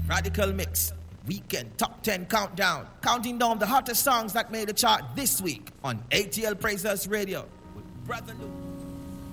Radical Mix Weekend Top 10 Countdown, counting down the hottest songs that made the chart this week on ATL Praisers Radio with Brother Lou.